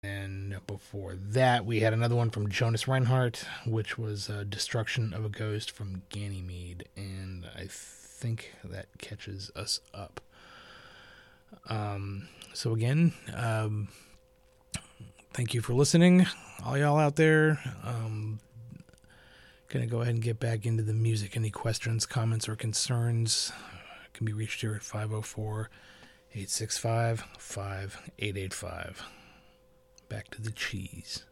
And before that, we had another one from Jonas Reinhardt, which was Destruction of a Ghost from Ganymede. And I think that catches us up. So again, thank you for listening, all y'all out there. Gonna go ahead and get back into the music. Any questions, comments, or concerns can be reached here at 504-865-5885. Back to the cheese.